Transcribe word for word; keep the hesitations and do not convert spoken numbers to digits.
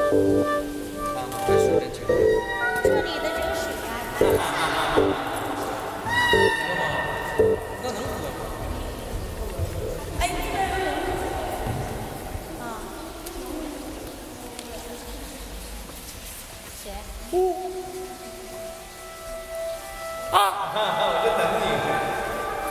啊，还是有点久。 这里的这个水啊， 那能喝吗？ 哎，那边有人啊，谁？ 啊！我就等你。